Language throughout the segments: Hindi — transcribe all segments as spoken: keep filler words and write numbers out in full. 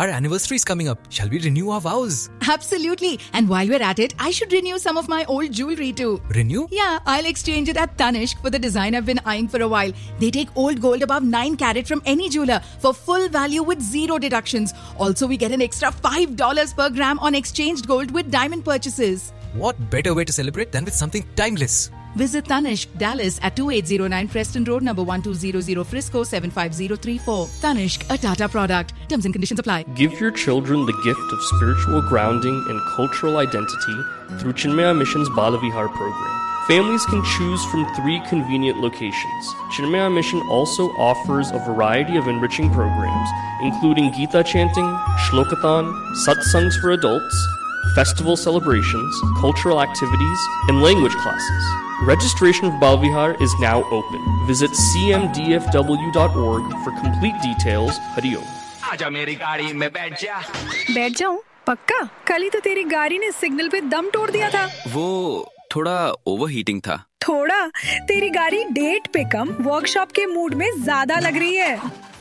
Our anniversary is coming up. Shall we renew our vows? Absolutely. And while we're at it, I should renew some of my old jewelry too. Renew? Yeah, I'll exchange it at Tanishq for the design I've been eyeing for a while. They take old gold above nine carat from any jeweler for full value with zero deductions. Also, we get an extra five dollars per gram on exchanged gold with diamond purchases. What better way to celebrate than with something timeless? Visit Tanishq, Dallas at twenty-eight oh nine Preston Road, number one two zero zero, Frisco seven five zero three four. Tanishq, a Tata product. Terms and conditions apply. Give your children the gift of spiritual grounding and cultural identity through Chinmaya Mission's Balavihar program. Families can choose from three convenient locations. Chinmaya Mission also offers a variety of enriching programs, including Gita chanting, Shlokathon, satsangs for adults, festival celebrations, cultural activities, and language classes. Registration for Balavihar is now open. Visit c m d f w dot org for complete details. Hari Om. आजा मेरी गाड़ी में बैठ जा। बैठ जाऊं? पक्का? कल ही तो तेरी गाड़ी ने सिग्नल पे दम तोड़ दिया था। वो थोड़ा ओवरहीटिंग था। थोड़ा? तेरी गाड़ी डेट पे कम वर्कशॉप के मूड में ज्यादा लग रही है।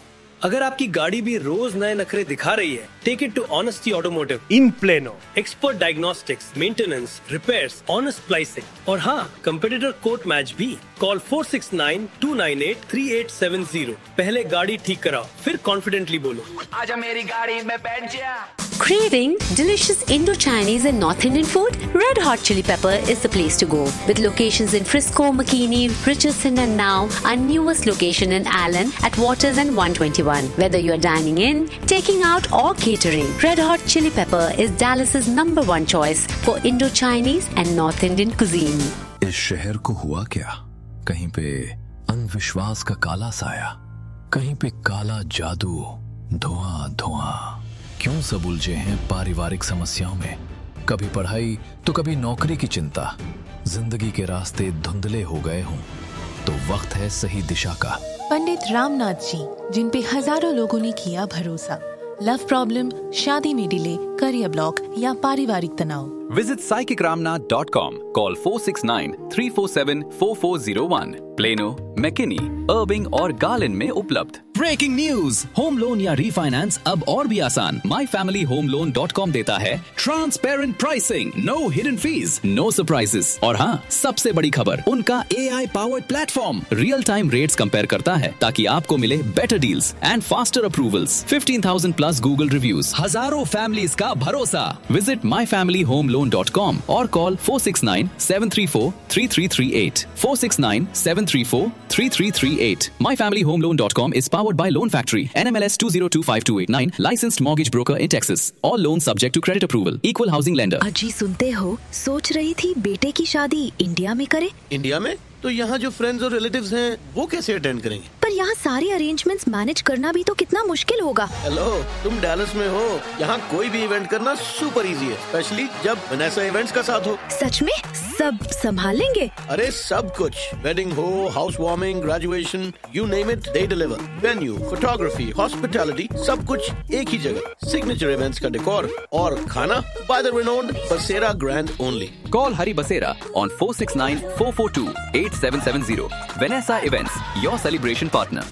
अगर आपकी गाड़ी भी रोज नए नखरे दिखा रही है, take it to honesty automotive in plano. Expert diagnostics, maintenance, repairs, honest pricing और हाँ, कंपेटिटर कोट मैच भी। Call four six nine to nine eight three eight seven zero. पहले गाड़ी ठीक कराओ, फिर कॉन्फिडेंटली बोलो, आजा मेरी गाड़ी में बैठ जा। Craving delicious Indo-Chinese and North Indian food? Red Hot Chili Pepper is the place to go. With locations in Frisco, McKinney, Richardson and now our newest location in Allen at Waters and one twenty-one. Whether you're dining in, taking out or catering, Red Hot Chili Pepper is Dallas's number one choice for Indo-Chinese and North Indian cuisine. इस शहर को हुआ क्या? कहीं पे अंधविश्वास का काला साया, कहीं पे काला जादू, धुआं धुआं। क्यों सब उलझे हैं पारिवारिक समस्याओं में? कभी पढ़ाई तो कभी नौकरी की चिंता। जिंदगी के रास्ते धुंधले हो गए हों तो वक्त है सही दिशा का। पंडित रामनाथ जी, जिन पे हजारों लोगों ने किया भरोसा। लव प्रॉब्लम, शादी में डिले, करियर ब्लॉक या पारिवारिक तनाव। Visit psychic ramnath dot com. Call four six nine three four seven four four zero one. Plano, McKinney, Irving और Garland में उपलब्ध। ब्रेकिंग न्यूज, होम लोन या रीफाइनेंस अब और भी आसान। My family home loan dot com देता है transparent pricing, no hidden fees, no surprises. और हाँ, सबसे बड़ी खबर, उनका ए I powered platform real time rates compare करता है ताकि आपको मिले better deals and faster approvals. Fifteen thousand plus Google reviews, हजारों फैमिलीज का भरोसा। Visit my family home loan dot com और call four six nine seven three four three three three eight four six nine seven three four three three three eight. my family home loan dot com is powered by Loan Factory, N M L S two zero two five two eight nine, licensed mortgage broker in Texas. All loans subject to credit approval. Equal housing lender. अजी सुनते हो, सोच रही थी बेटे की शादी इंडिया में करे। इंडिया में? तो यहाँ जो फ्रेंड्स और रिलेटिव्स हैं, वो कैसे अटेंड करेंगे? पर यहाँ सारे अरेंजमेंट्स मैनेज करना भी तो कितना मुश्किल होगा। हेलो, तुम डैलस में हो, यहाँ कोई भी इवेंट करना सुपर इजी है, स्पेशली जब वनेसा इवेंट्स का साथ हो। सच में? सब संभाल लेंगे? अरे सब कुछ, वेडिंग हो, house warming, graduation, you name it, they deliver. Venue, photography, hospitality, सब कुछ एक ही जगह। सिग्नेचर इवेंट्स का डेकोर और खाना बाय द रिनोन्ड बसेरा grand only. Call Hari Basera on four six nine four four two eight seven seven zero. Vanessa Events, your celebration partner.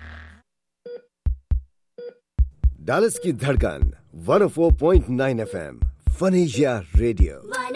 Dallas की धड़कन one oh four point nine F M, फनीजा radio.